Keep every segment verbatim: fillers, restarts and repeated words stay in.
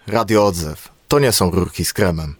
Radio Odzew. To nie są rurki z kremem.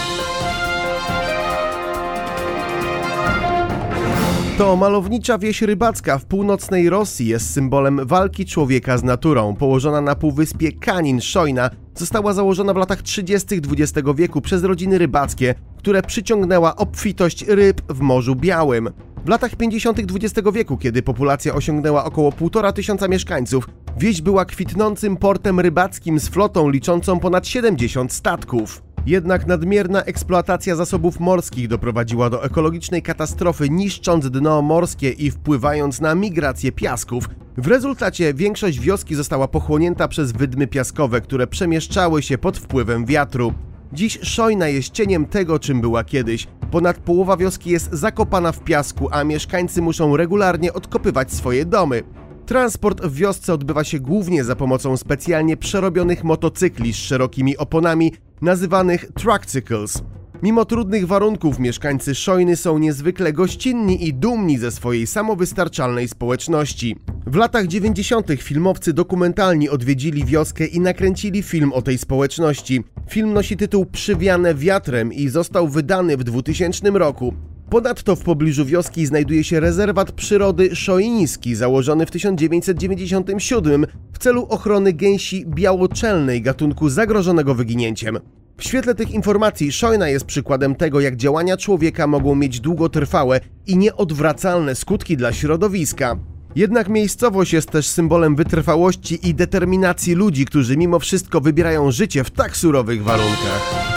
To malownicza wieś rybacka w północnej Rosji jest symbolem walki człowieka z naturą. Położona na półwyspie Kanin-Szojna, została założona w latach trzydziestych dwudziestego wieku przez rodziny rybackie, które przyciągnęła obfitość ryb w Morzu Białym. W latach pięćdziesiątych dwudziestego wieku, kiedy populacja osiągnęła około półtora tysiąca mieszkańców, wieś była kwitnącym portem rybackim z flotą liczącą ponad siedemdziesiąt statków. Jednak nadmierna eksploatacja zasobów morskich doprowadziła do ekologicznej katastrofy, niszcząc dno morskie i wpływając na migrację piasków. W rezultacie większość wioski została pochłonięta przez wydmy piaskowe, które przemieszczały się pod wpływem wiatru. Dziś Szojna jest cieniem tego, czym była kiedyś. Ponad połowa wioski jest zakopana w piasku, a mieszkańcy muszą regularnie odkopywać swoje domy. Transport w wiosce odbywa się głównie za pomocą specjalnie przerobionych motocykli z szerokimi oponami, nazywanych truckcycles. Mimo trudnych warunków mieszkańcy Szojny są niezwykle gościnni i dumni ze swojej samowystarczalnej społeczności. W latach dziewięćdziesiątych filmowcy dokumentalni odwiedzili wioskę i nakręcili film o tej społeczności. Film nosi tytuł Przywiane wiatrem i został wydany w dwutysięcznym roku. Ponadto w pobliżu wioski znajduje się rezerwat przyrody szojniński, założony w tysiąc dziewięćset dziewięćdziesiątym siódmym w celu ochrony gęsi białoczelnej, gatunku zagrożonego wyginięciem. W świetle tych informacji Szojna jest przykładem tego, jak działania człowieka mogą mieć długotrwałe i nieodwracalne skutki dla środowiska. Jednak miejscowość jest też symbolem wytrwałości i determinacji ludzi, którzy mimo wszystko wybierają życie w tak surowych warunkach.